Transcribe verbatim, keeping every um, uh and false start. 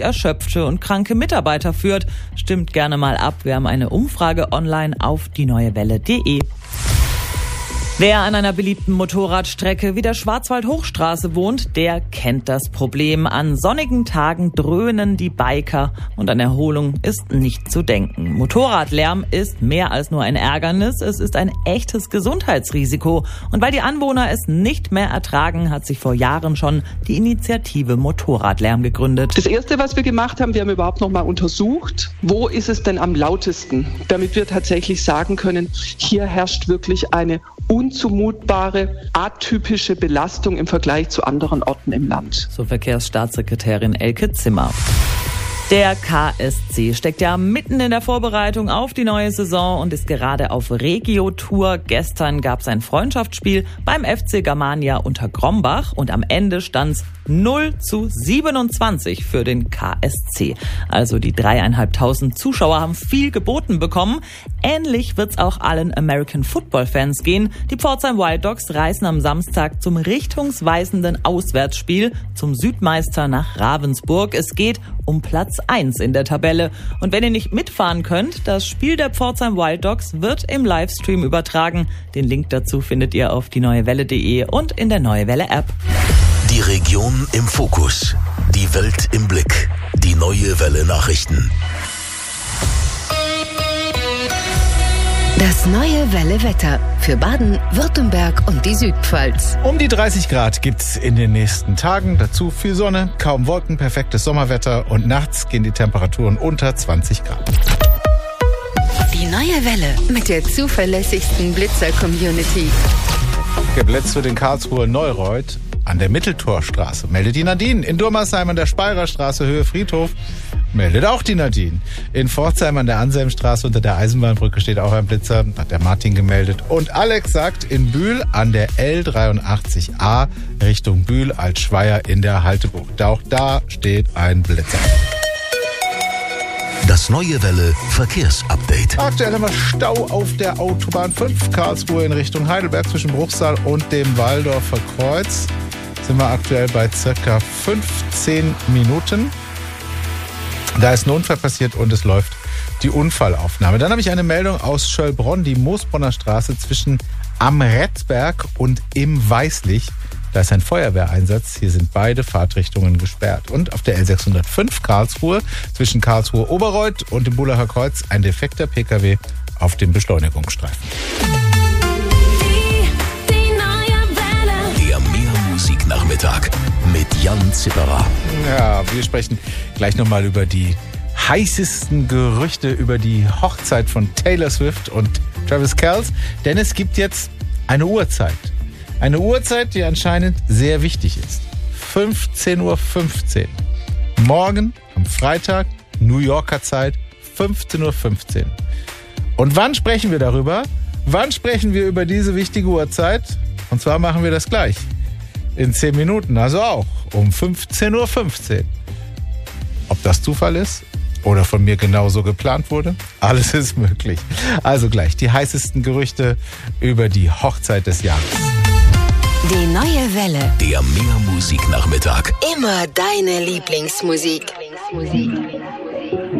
durch erschöpfte und kranke Mitarbeiter führt. Stimmt gerne mal ab. Wir haben eine Umfrage online auf die neue welle punkt de. Wer an einer beliebten Motorradstrecke wie der Schwarzwald-Hochstraße wohnt, der kennt das Problem. An sonnigen Tagen dröhnen die Biker und an Erholung ist nicht zu denken. Motorradlärm ist mehr als nur ein Ärgernis, es ist ein echtes Gesundheitsrisiko. Und weil die Anwohner es nicht mehr ertragen, hat sich vor Jahren schon die Initiative Motorradlärm gegründet. Das Erste, was wir gemacht haben, wir haben überhaupt noch mal untersucht, wo ist es denn am lautesten, damit wir tatsächlich sagen können, hier herrscht wirklich eine unzumutbare, atypische Belastung im Vergleich zu anderen Orten im Land. So Verkehrsstaatssekretärin Elke Zimmer. Der K S C steckt ja mitten in der Vorbereitung auf die neue Saison und ist gerade auf Regio-Tour. Gestern gab es ein Freundschaftsspiel beim F C Germania unter Grombach und am Ende stand's null zu siebenundzwanzig für den K S C. Also die dreieinhalbtausend Zuschauer haben viel geboten bekommen. Ähnlich wird's auch allen American Football-Fans gehen. Die Pforzheim Wild Dogs reisen am Samstag zum richtungsweisenden Auswärtsspiel zum Südmeister nach Ravensburg. Es geht um Platz eins in der Tabelle. Und wenn ihr nicht mitfahren könnt, das Spiel der Pforzheim Wild Dogs wird im Livestream übertragen. Den Link dazu findet ihr auf die neue welle punkt de und in der Neue Welle App. Die Region im Fokus, die Welt im Blick, die Neue Welle Nachrichten. Das Neue Welle Wetter für Baden, Württemberg und die Südpfalz. Um die dreißig Grad gibt's in den nächsten Tagen. Dazu viel Sonne, kaum Wolken, perfektes Sommerwetter und nachts gehen die Temperaturen unter zwanzig Grad. Die Neue Welle mit der zuverlässigsten Blitzer-Community. Geblitzt wird in Karlsruhe Neureuth an der Mitteltorstraße. Meldet die Nadine. In Durmersheim an der Speyerer Straße Höhe Friedhof meldet auch die Nadine. In Pforzheim an der Anselmstraße unter der Eisenbahnbrücke steht auch ein Blitzer, hat der Martin gemeldet. Und Alex sagt, in Bühl an der L dreiundachtzig a Richtung Bühl als Schweier in der Haltebucht. Auch da steht ein Blitzer. Das Neue Welle Verkehrsupdate. Aktuell haben wir Stau auf der Autobahn fünf Karlsruhe in Richtung Heidelberg zwischen Bruchsal und dem Waldorfer Kreuz. Sind wir aktuell bei circa fünfzehn Minuten. Da ist ein Unfall passiert und es läuft die Unfallaufnahme. Dann habe ich eine Meldung aus Schöllbronn, die Moosbronner Straße zwischen Am Rettberg und Im Weißlich. Da ist ein Feuerwehreinsatz. Hier sind beide Fahrtrichtungen gesperrt. Und auf der L sechshundertfünf Karlsruhe zwischen Karlsruhe Oberreuth und dem Bullacher Kreuz ein defekter P K W auf dem Beschleunigungsstreifen. Die, die neue Welle. Der Mehrmusiknachmittag mit Jan Zipperer. Ja, wir sprechen gleich nochmal über die heißesten Gerüchte über die Hochzeit von Taylor Swift und Travis Kelce. Denn es gibt jetzt eine Uhrzeit. Eine Uhrzeit, die anscheinend sehr wichtig ist. fünfzehn Uhr fünfzehn. Morgen am Freitag, New Yorker Zeit, fünfzehn Uhr fünfzehn. Und wann sprechen wir darüber? Wann sprechen wir über diese wichtige Uhrzeit? Und zwar machen wir das gleich. In zehn Minuten, also auch um fünfzehn Uhr fünfzehn. Ob das Zufall ist oder von mir genauso geplant wurde, alles ist möglich. Also gleich die heißesten Gerüchte über die Hochzeit des Jahres. Die Neue Welle. Der Mehrmusiknachmittag. Immer deine Lieblingsmusik. Lieblingsmusik.